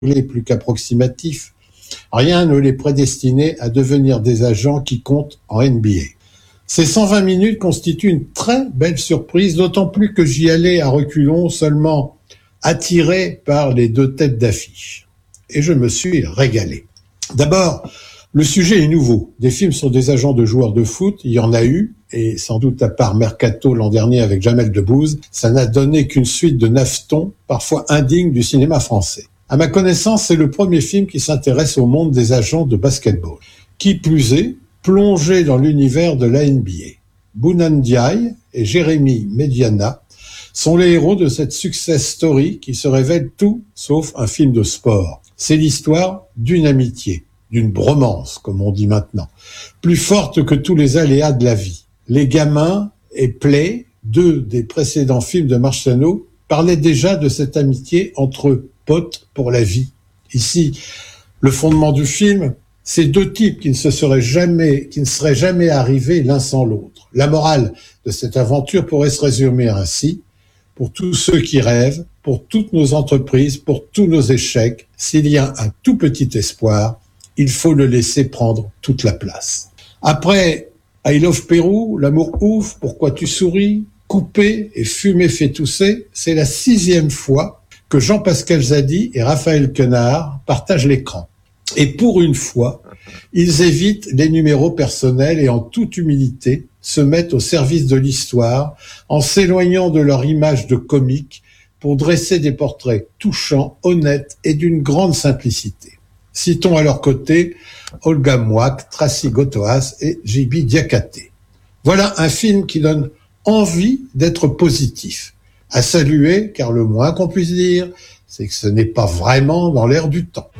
anglais plus qu'approximatif, rien ne les prédestinait à devenir des agents qui comptent en NBA. Ces 120 minutes constituent une très belle surprise, d'autant plus que j'y allais à reculons, seulement attiré par les deux têtes d'affiche. Et je me suis régalé. D'abord, le sujet est nouveau. Des films sur des agents de joueurs de foot, il y en a eu, et sans doute à part Mercato l'an dernier avec Jamel Debbouze, ça n'a donné qu'une suite de naftons, parfois indignes du cinéma français. À ma connaissance, c'est le premier film qui s'intéresse au monde des agents de basketball. Qui plus est, plongé dans l'univers de la NBA. Bouna Ndiaye et Jérémy Mediana sont les héros de cette success story qui se révèle tout sauf un film de sport. C'est l'histoire d'une amitié, d'une bromance, comme on dit maintenant, plus forte que tous les aléas de la vie. Les Gamins et Play, deux des précédents films de Marciano, parlaient déjà de cette amitié entre potes pour la vie. Ici, le fondement du film, c'est deux types qui ne seraient jamais arrivés l'un sans l'autre. La morale de cette aventure pourrait se résumer ainsi. Pour tous ceux qui rêvent, pour toutes nos entreprises, pour tous nos échecs, s'il y a un tout petit espoir, il faut le laisser prendre toute la place. Après I Love Pérou, L'amour ouf, Pourquoi tu souris, Coupé et Fumer fait tousser, c'est la 6e fois que Jean-Pascal Zadi et Raphaël Quenard partagent l'écran. Et pour une fois, ils évitent les numéros personnels et en toute humilité se mettent au service de l'histoire en s'éloignant de leur image de comique pour dresser des portraits touchants, honnêtes et d'une grande simplicité. Citons à leur côté Olga Mouak, Tracy Gotoas et J.B. Diakhaté. Voilà un film qui donne envie d'être positif, à saluer car le moins qu'on puisse dire, c'est que ce n'est pas vraiment dans l'air du temps.